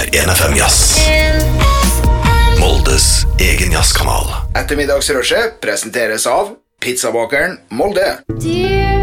1FM Jazz. Moldes egen jazzkanal. Ettermiddagsrushet presenteres av Pizzabakeren Molde.